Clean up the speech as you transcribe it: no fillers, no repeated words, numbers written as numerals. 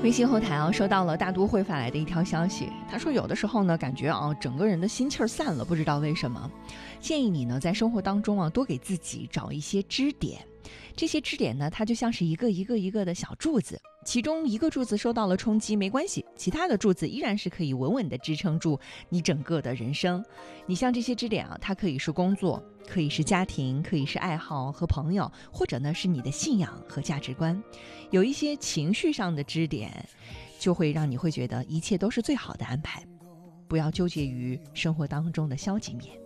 微信后台收到了大都会发来的一条消息，他说有的时候呢，感觉整个人的心气儿散了，不知道为什么。建议你呢，在生活当中多给自己找一些支点。这些支点呢，它就像是一个的小柱子，其中一个柱子受到了冲击没关系，其他的柱子依然是可以稳稳地支撑住你整个的人生。你像这些支点它可以是工作，可以是家庭，可以是爱好和朋友，或者呢是你的信仰和价值观。有一些情绪上的支点，就会让你会觉得一切都是最好的安排。不要纠结于生活当中的消极面。